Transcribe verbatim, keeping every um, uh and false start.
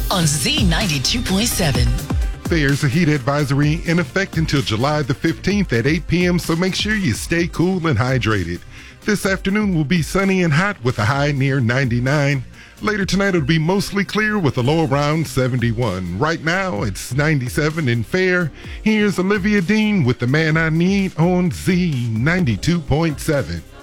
on Z ninety-two point seven. There's a heat advisory in effect until July the fifteenth at eight p.m., so make sure you stay cool and hydrated. This afternoon will be sunny and hot with a high near ninety-nine. Later tonight it'll be mostly clear with a low around seventy-one. Right now it's ninety-seven and fair. Here's Olivia Dean with The Man I Need on Z ninety-two point seven.